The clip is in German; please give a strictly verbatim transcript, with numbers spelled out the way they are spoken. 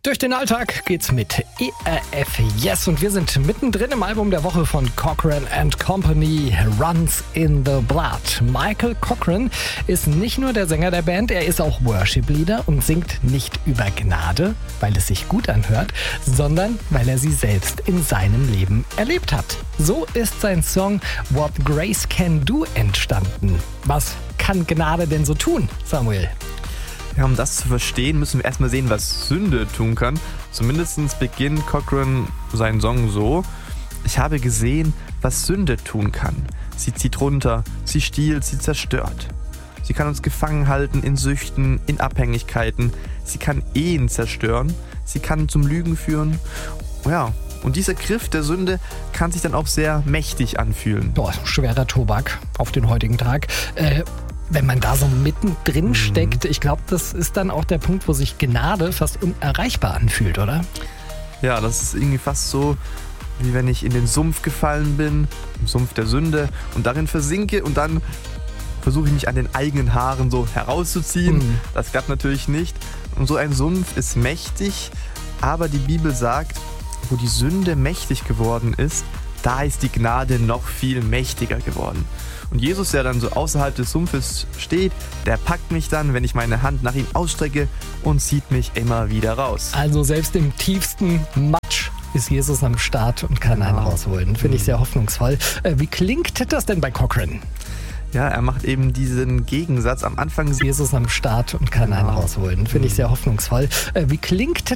Durch den Alltag geht's mit E R F Yes und wir sind mittendrin im Album der Woche von Cochran and Company, Runs in the Blood. Michael Cochran ist nicht nur der Sänger der Band, er ist auch Worship-Leader und singt nicht über Gnade, weil es sich gut anhört, sondern weil er sie selbst in seinem Leben erlebt hat. So ist sein Song What Grace Can Do entstanden. Was kann Gnade denn so tun, Samuel? Ja, um das zu verstehen, müssen wir erstmal sehen, was Sünde tun kann. Zumindest beginnt Cochran seinen Song so: Ich habe gesehen, was Sünde tun kann. Sie zieht runter, sie stiehlt, sie zerstört. Sie kann uns gefangen halten in Süchten, in Abhängigkeiten. Sie kann Ehen zerstören, sie kann zum Lügen führen. Ja, und dieser Griff der Sünde kann sich dann auch sehr mächtig anfühlen. Boah, schwerer Tobak auf den heutigen Tag. Äh, Wenn man da so mittendrin mhm. steckt, ich glaube, das ist dann auch der Punkt, wo sich Gnade fast unerreichbar anfühlt, oder? Ja, das ist irgendwie fast so, wie wenn ich in den Sumpf gefallen bin, im Sumpf der Sünde, und darin versinke und dann versuche ich mich an den eigenen Haaren so herauszuziehen. Mhm. Das klappt natürlich nicht. Und so ein Sumpf ist mächtig, aber die Bibel sagt, wo die Sünde mächtig geworden ist, da ist die Gnade noch viel mächtiger geworden. Und Jesus, der dann so außerhalb des Sumpfes steht, der packt mich dann, wenn ich meine Hand nach ihm ausstrecke, und zieht mich immer wieder raus. Also selbst im tiefsten Matsch ist Jesus am Start und kann einen Genau. rausholen. Finde ich sehr hoffnungsvoll. Äh, Wie klingt das denn bei Cochran? Ja, er macht eben diesen Gegensatz am Anfang. Jesus am Start und kann einen Genau. rausholen. Finde ich sehr hoffnungsvoll. Äh, Wie klingt